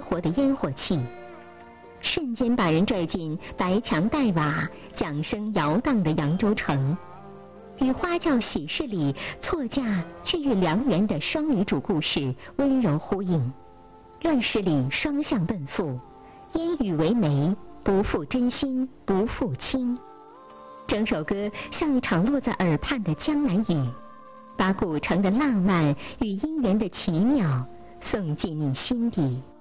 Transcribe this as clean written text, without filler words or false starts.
活的烟火气，瞬间把人拽进白墙黛瓦、桨声摇荡的扬州城，与花轿喜事里错嫁却遇良缘的双女主故事温柔呼应。乱世里双向奔赴，烟雨为媒，不负真心不负卿。整首歌像一场落在耳畔的江南雨，把古城的浪漫与姻缘的奇妙送进你心底。